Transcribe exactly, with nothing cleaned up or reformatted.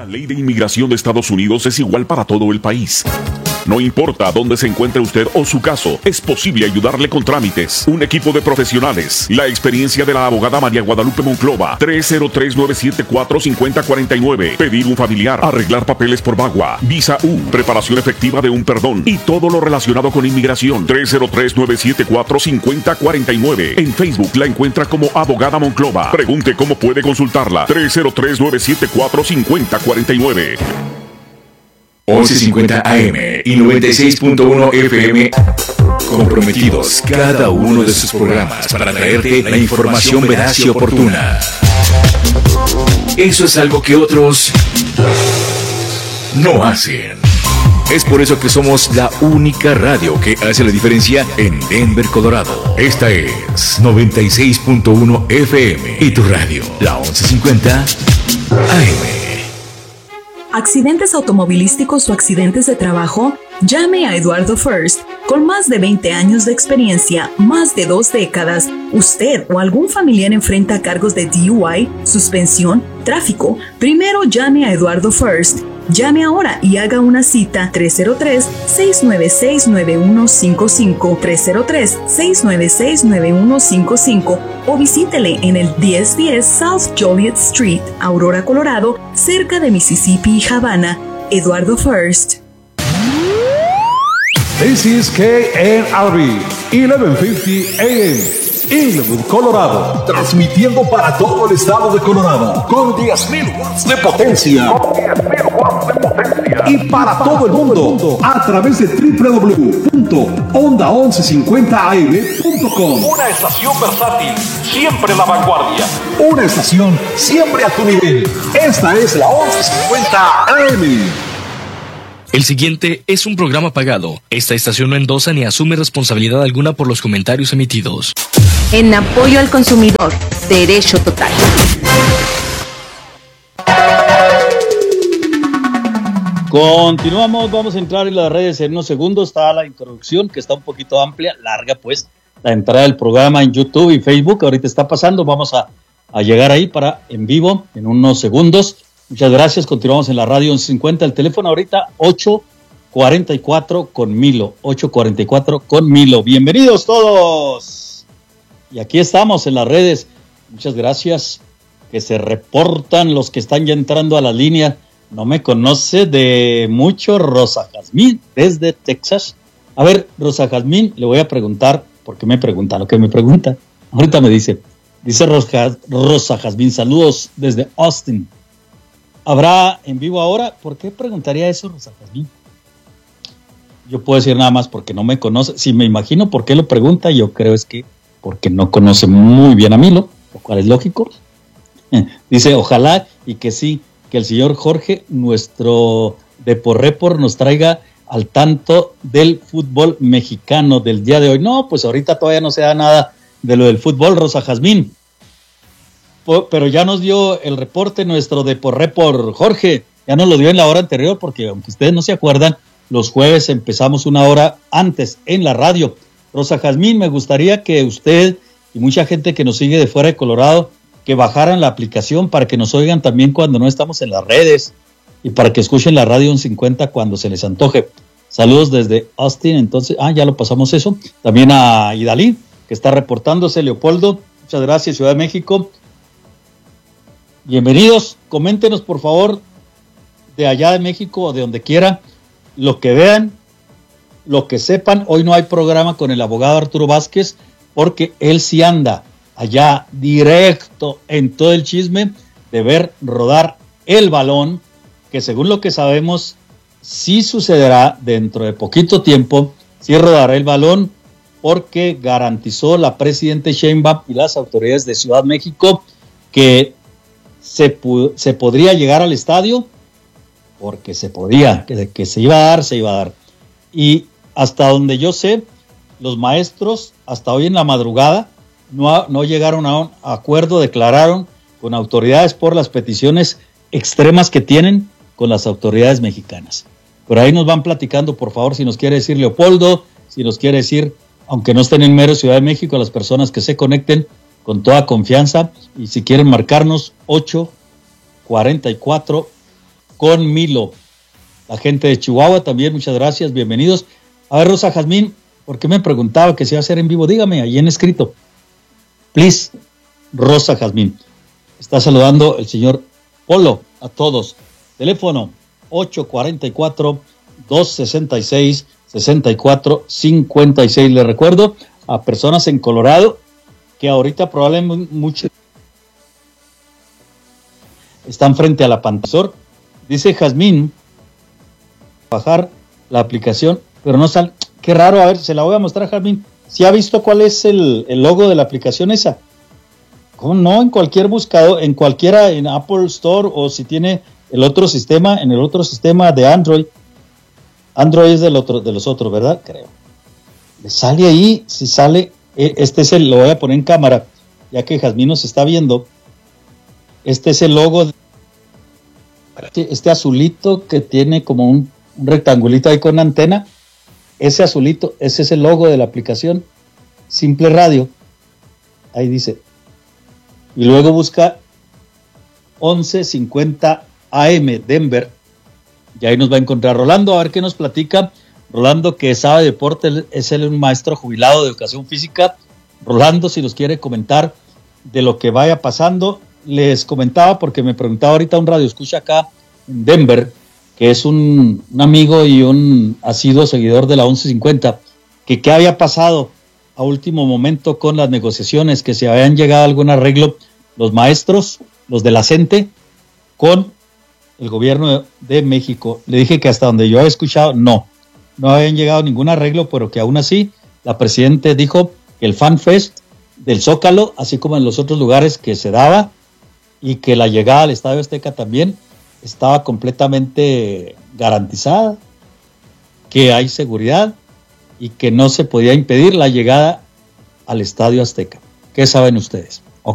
La ley de inmigración de Estados Unidos es igual para todo el país. No importa dónde se encuentre usted o su caso, es posible ayudarle con trámites. Un equipo de profesionales. La experiencia de la abogada María Guadalupe Monclova. tres cero tres, nueve siete cuatro, cinco cero cuatro nueve. Pedir un familiar. Arreglar papeles por VAWA. Visa U. Preparación efectiva de un perdón. Y todo lo relacionado con inmigración. tres cero tres, nueve siete cuatro, cinco cero cuatro nueve. En Facebook la encuentra como abogada Monclova. Pregunte cómo puede consultarla. tres cero tres, nueve siete cuatro, cinco cero cuatro nueve. once cincuenta A M y noventa y seis punto uno F M, comprometidos cada uno de sus programas para traerte la información veraz y oportuna. Eso es algo que otros no hacen. Es por eso que somos la única radio que hace la diferencia en Denver, Colorado. Esta es noventa y seis punto uno F M y tu radio, la once cincuenta A M. ¿Accidentes automovilísticos o accidentes de trabajo? Llame a Eduardo First. Con más de veinte años de experiencia, más de dos décadas, usted o algún familiar enfrenta cargos de D U I, suspensión, tráfico. Primero llame a Eduardo First. Llame ahora y haga una cita tres cero tres, seis nueve seis, nueve uno cinco cinco, tres cero tres, seis nueve seis, nueve uno cinco cinco o visítele en el diez diez South Joliet Street, Aurora, Colorado, cerca de Mississippi y Havana. Eduardo First. This is K N R B, eleven fifty A M, Inglewood, Colorado, transmitiendo para todo el estado de Colorado con diez mil watts de potencia. Y para todo el mundo a través de doble u doble u doble u punto onda once cincuenta A M punto com. Una estación versátil, siempre a la vanguardia. Una estación siempre a tu nivel. Esta es la once cincuenta A M. El siguiente es un programa pagado. Esta estación no endosa ni asume responsabilidad alguna por los comentarios emitidos. En apoyo al consumidor, derecho total. Continuamos, vamos a entrar en las redes en unos segundos. Está la introducción que está un poquito amplia, larga pues, la entrada del programa en YouTube y Facebook. Ahorita está pasando, vamos a, a llegar ahí para en vivo en unos segundos. Muchas gracias, continuamos en la radio once cincuenta, el teléfono ahorita ocho cuarenta y cuatro con Milo, ocho cuarenta y cuatro con Milo. Bienvenidos todos. Y aquí estamos en las redes. Muchas gracias, que se reportan los que están ya entrando a la línea. No me conoce de mucho Rosa Jazmín, desde Texas. A ver, Rosa Jazmín, le voy a preguntar, porque me pregunta lo que me pregunta. Ahorita me dice, dice Rosa, Rosa Jazmín, saludos desde Austin. ¿Habrá en vivo ahora? ¿Por qué preguntaría eso, Rosa Jazmín? Yo puedo decir nada más porque no me conoce. Si me imagino por qué lo pregunta, yo creo es que porque no conoce muy bien a Milo, lo cual es lógico. Dice, ojalá y que sí, que el señor Jorge, nuestro Deporreport, nos traiga al tanto del fútbol mexicano del día de hoy. No, pues ahorita todavía no se da nada de lo del fútbol, Rosa Jazmín. Pero ya nos dio el reporte nuestro Deporreport, Jorge. Ya nos lo dio en la hora anterior, porque aunque ustedes no se acuerdan, los jueves empezamos una hora antes en la radio. Rosa Jazmín, me gustaría que usted y mucha gente que nos sigue de fuera de Colorado, que bajaran la aplicación para que nos oigan también cuando no estamos en las redes y para que escuchen la radio once cincuenta cuando se les antoje. Saludos desde Austin, entonces, ah, ya lo pasamos eso. También a Idalí, que está reportándose, Leopoldo, muchas gracias, Ciudad de México. Bienvenidos, coméntenos por favor de allá de México o de donde quiera, lo que vean, lo que sepan. Hoy no hay programa con el abogado Arturo Vázquez porque él sí anda allá directo en todo el chisme de ver rodar el balón, que según lo que sabemos sí sucederá dentro de poquito tiempo, sí rodará el balón porque garantizó la presidenta Sheinbaum y las autoridades de Ciudad de México que se, pu- se podría llegar al estadio, porque se podía, que, que se iba a dar, se iba a dar. Y hasta donde yo sé, los maestros hasta hoy en la madrugada no, ha, no llegaron a un acuerdo, declararon con autoridades por las peticiones extremas que tienen con las autoridades mexicanas. Por ahí nos van platicando, por favor, si nos quiere decir Leopoldo, si nos quiere decir, aunque no estén en mero Ciudad de México, las personas que se conecten con toda confianza, y si quieren marcarnos, ocho cuarenta y cuatro con Milo. La gente de Chihuahua también, muchas gracias, bienvenidos. A ver, Rosa Jazmín, ¿por qué me preguntaba que se iba a hacer en vivo? Dígame, ahí en escrito. Please, Rosa Jazmín. Está saludando el señor Polo a todos. Teléfono ocho cuatro cuatro, dos seis seis, seis cuatro cinco seis. Le recuerdo a personas en Colorado que ahorita probablemente muchos están frente a la pantalla. Dice Jazmín, bajar la aplicación, pero no sale. Qué raro, a ver, se la voy a mostrar, Jazmín. ¿Sí ha visto cuál es el, el logo de la aplicación esa? ¿Cómo no? En cualquier buscador, en cualquiera, en Apple Store, o si tiene el otro sistema, en el otro sistema de Android. Android es del otro, de los otros, ¿verdad? Creo. Le sale ahí, si sale, este es el, lo voy a poner en cámara, ya que Jazmín nos está viendo. Este es el logo, este, este azulito que tiene como un, un rectangulito ahí con antena. Ese azulito, ese es el logo de la aplicación Simple Radio. Ahí dice. Y luego busca once cincuenta A M Denver. Y ahí nos va a encontrar Rolando. A ver qué nos platica. Rolando, que sabe deporte, es él un maestro jubilado de educación física. Rolando, si nos quiere comentar de lo que vaya pasando. Les comentaba, porque me preguntaba ahorita un radio escucha acá en Denver, que es un, un amigo y un asiduo seguidor de la once cincuenta, que qué había pasado a último momento con las negociaciones, que se habían llegado a algún arreglo los maestros, los de la CENTE, con el gobierno de México. Le dije que hasta donde yo he escuchado, no, no habían llegado a ningún arreglo, pero que aún así la presidenta dijo que el Fan Fest del Zócalo, así como en los otros lugares que se daba, y que la llegada al Estadio Azteca también estaba completamente garantizada, que hay seguridad y que no se podía impedir la llegada al Estadio Azteca. ¿Qué saben ustedes?